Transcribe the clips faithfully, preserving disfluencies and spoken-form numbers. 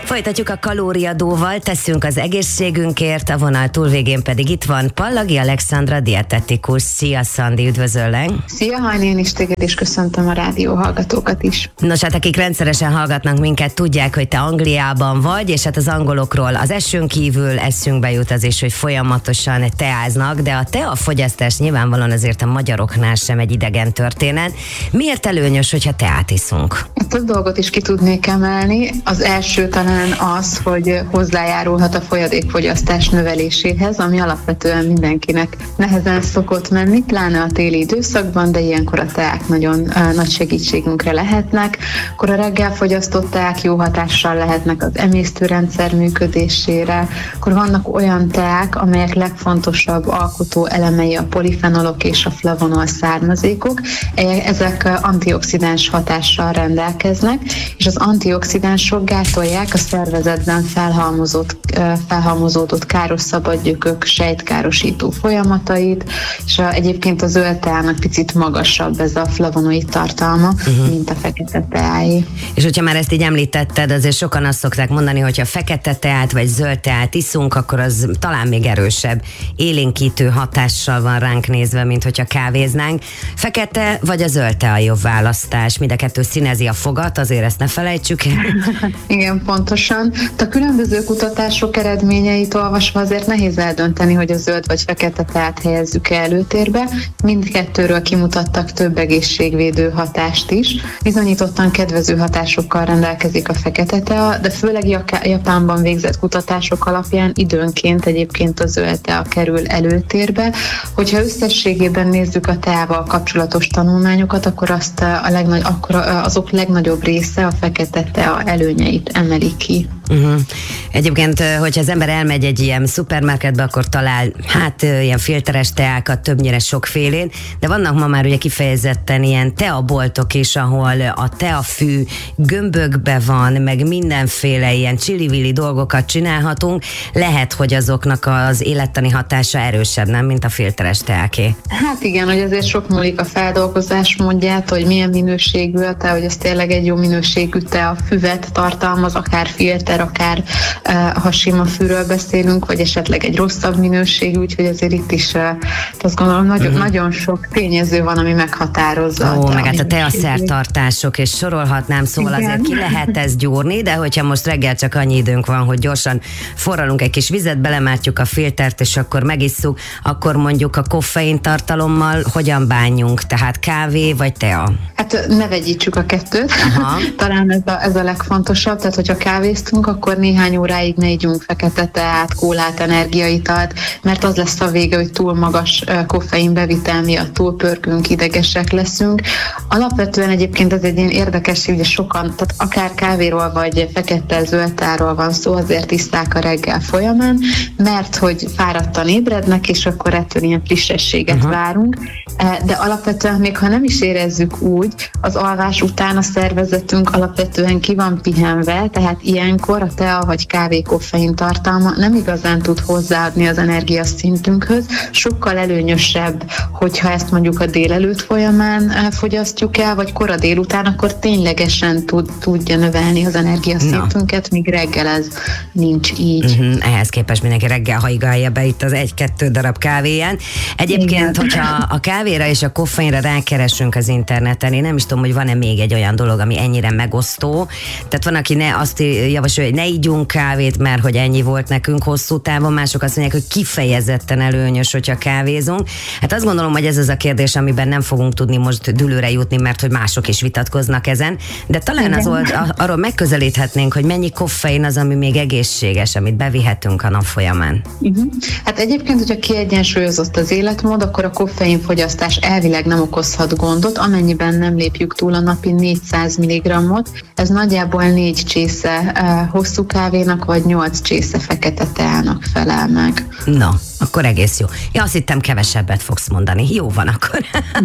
Folytatjuk a kalóriadóval, teszünk az egészségünkért, a vonal túlvégén pedig itt van Pallagi Alexandra dietetikus. Szia, Szandi, üdvözöllek! Szia, Hajni, én is téged, és köszöntöm a rádió hallgatókat is. Nos, hát akik rendszeresen hallgatnak minket, tudják, hogy te Angliában vagy, és hát az angolokról az esőn kívül eszünkbe jut az is, hogy folyamatosan teáznak, de a teafogyasztás nyilvánvalóan azért a magyaroknál sem egy idegen történet. Miért előnyös, hogyha teát iszunk? Több dolgot is ki tudnék emelni. Az első talán az, hogy hozzájárulhat a folyadékfogyasztás növeléséhez, ami alapvetően mindenkinek nehezen szokott menni, pláne a téli időszakban, de ilyenkor a teák nagyon uh, nagy segítségünkre lehetnek. Akkor a reggel fogyasztott teák jó hatással lehetnek az emésztőrendszer működésére. Akkor vannak olyan teák, amelyek legfontosabb alkotó elemei a polifenolok és a flavonol származékok. Ezek antioxidáns hatással rendelkeznek, és az antioxidánsok gátolják a szervezetben felhalmozott, felhalmozódott káros szabadgyökök sejtkárosító folyamatait, és a, egyébként a zöld teának picit magasabb ez a flavonoid tartalma, uh-huh. mint a fekete teáé. És hogyha már ezt így említetted, azért sokan azt szokták mondani, hogyha fekete teát vagy zöld teát iszunk, akkor az talán még erősebb élénkítő hatással van ránk nézve, mint hogyha kávéznánk. Fekete vagy a zöld tea jobb választás? Mind a kettő színezi a fogat, azért ezt ne felejtsük el. Igen, pontosan. A különböző kutatások eredményeit olvasva azért nehéz eldönteni, hogy a zöld vagy fekete teát helyezzük előtérbe. Mindkettőről kimutattak több egészségvédő hatást is. Bizonyítottan kedvező hatásokkal rendelkezik a fekete tea, de főleg Japánban végzett kutatások alapján időnként egyébként a zöld tea kerül előtérbe. Hogyha összességében nézzük a teával kapcsolatos tanulmányokat, akkor, azt a legnagy, akkor azok legnagyobb része a fekete tea előnyeit emeli ki. Uh-huh. Egyébként, hogyha az ember elmegy egy ilyen szupermarketbe, akkor talál hát ilyen filteres teákat, többnyire sokfélén, de vannak ma már ugye kifejezetten ilyen teaboltok is, ahol a teafű gömbökbe van, meg mindenféle ilyen csili-vili dolgokat csinálhatunk. Lehet, hogy azoknak az élettani hatása erősebb, nem, mint a filteres teáké. Hát igen, hogy azért sok múlik a feldolgozás módját, hogy milyen minőségű a tea, hogy ez tényleg egy jó minőségű teafüvet tartalmaz, akár filter, akár uh, ha sima fűről beszélünk, vagy esetleg egy rosszabb minőségű, úgyhogy azért itt is uh, azt gondolom, nagyon, uh-huh. nagyon sok tényező van, ami meghatározza. Ó, meg hát a teaszertartások, és sorolhatnám, szóval igen. Azért ki lehet ezt gyúrni, de hogyha most reggel csak annyi időnk van, hogy gyorsan forralunk egy kis vizet, belemártjuk a filtert, és akkor megisszuk, akkor mondjuk a koffein tartalommal hogyan bánjunk, tehát kávé vagy tea? Hát ne vegyítsük a kettőt. Aha. Talán ez a, ez a legfontosabb, tehát hogyha kávéztunk, akkor néhány óráig ne ígyunk fekete teát, kólát, energiaitalt, mert az lesz a vége, hogy túl magas koffein bevitel miatt túl pörgünk, idegesek leszünk. Alapvetően egyébként ez egy ilyen érdekes, ugye sokan, tehát akár kávéról vagy fekete zöld teáról van szó, azért iszták a reggel folyamán, mert hogy fáradtan ébrednek, és akkor ettől ilyen frissességet uh-huh. várunk. De alapvetően még ha nem is érezzük úgy, az alvás után a szervezetünk alapvetően ki van pihenve, tehát ilyenkor a tea vagy kávé koffein tartalma nem igazán tud hozzáadni az energiaszintünkhöz. Sokkal előnyösebb, hogyha ezt mondjuk a délelőtt folyamán fogyasztjuk el, vagy kora délután, akkor ténylegesen tud, tudja növelni az energiaszintünket, míg reggel ez nincs így. Uh-huh. Ehhez képest mindenki reggel hajgálja be itt az egy-kettő darab kávéján. Egyébként, igen. hogyha a kávéra és a koffeinra rákeresünk az interneten, én nem is tudom, hogy van-e még egy olyan dolog, ami ennyire megosztó. Tehát van, aki ne azt javasolja, hogy ne ígyunk kávét, mert hogy ennyi volt nekünk hosszú távon, mások azt mondják, hogy kifejezetten előnyös, hogyha kávézunk. Hát azt gondolom, hogy ez az a kérdés, amiben nem fogunk tudni most dűlőre jutni, mert hogy mások is vitatkoznak ezen, de talán az old, arról megközelíthetnénk, hogy mennyi koffein az, ami még egészséges, amit bevihetünk a nap folyamán. Uh-huh. Hát egyébként, hogyha kiegyensúlyozott az életmód, akkor a koffeinfogyasztás elvileg nem okozhat gondot, amennyiben nem lépjük túl a napi négyszáz milligrammot. Ez nagyjából négy csésze uh, hosszú kávénak, vagy nyolc csésze fekete teának felel meg. Na, akkor egész jó. Én azt hittem, kevesebbet fogsz mondani. Jó van akkor.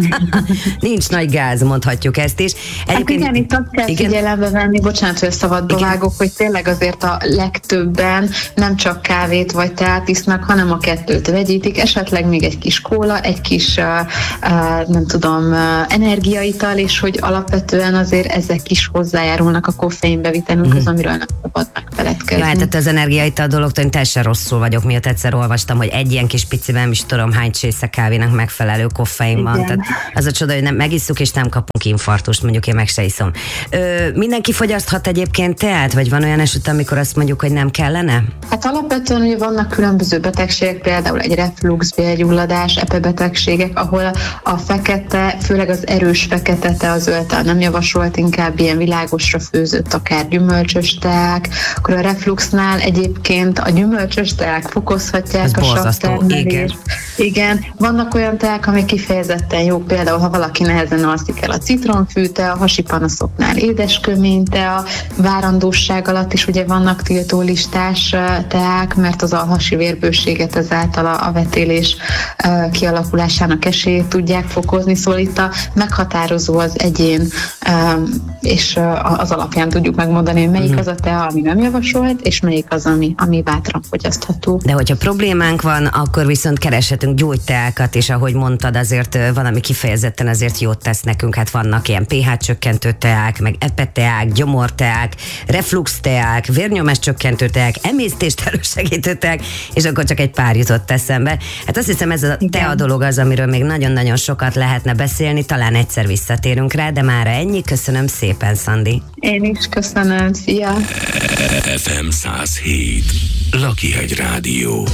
Nincs nagy gáz, mondhatjuk ezt is. Egyébként, hát igen, itt azt kell igen? figyelembe venni, bocsánat, hogy szabadba vágok, hogy tényleg azért a legtöbben nem csak kávét vagy teát isznak, hanem a kettőt vegyítik, esetleg még egy kis kóla, egy kis, uh, uh, nem tudom, uh, energiaital, és hogy alapvetően azért ezek is hozzájárulnak a koffeinbevitelünkhöz, uh-huh. amiről nem szabad megfeledkezni. Ja, tehát az energiaital dologtól én teljesen rosszul vagyok, miatt egyszer olvastam, hogy egy ilyen kis piciben, nem is tudom hány csésze kávénak megfelelő koffein van. Tehát az a csoda, hogy nem megisszuk, és nem kapunk infarktust, mondjuk én meg se iszom. Ö, mindenki fogyaszthat egyébként teát, vagy van olyan eset, amikor azt mondjuk, hogy nem kellene? Hát alapvetően ugye vannak különböző betegségek, például egy reflux, bélgyulladás, epebetegségek, ahol a fekete, főleg az erős fekete tea, a zöld tea nem javasolt, inkább ilyen világosra főzött, akár gyümölcsös teák. Akkor a refluxnál egyébként a gyümölcsös teák fokozhatják a savtermelést. Igen, vannak olyan teák, amik kifejezetten jók, például ha valaki nehezen alszik el, a citromfű tea, a hasi panaszoknál édeskömény tea, várandóság alatt is ugye vannak tiltólistás teák, mert az alhasi vérbőséget ezáltal a, a vetélés uh, kialakulásának esélyét tudják fokozni, szóval itt a meghatározó az egyén, um, és uh, az alapján tudjuk megmondani, hogy melyik az a tea, ami nem javasolt, és melyik az, ami, ami bátran fogyasztható. De hogyha problémánk van, akkor viszont kereshetünk gyógyteákat, és ahogy mondtad, azért van, ami kifejezetten azért jót tesz nekünk, hát vannak ilyen pH csökkentő teák, meg epeteák, gyomorteák, reflux teák, vérnyomás csökkentő teák, emésztést elősegítő teák, és akkor csak egy pár jutott eszembe. Hát azt hiszem, ez a tea dolog az, amiről még nagyon-nagyon sokat lehetne beszélni, talán egyszer visszatérünk rá, de mára ennyi. Köszönöm szépen, Szandi. Én is köszönöm, szia! ef em száz hét Lakihegy Rádió.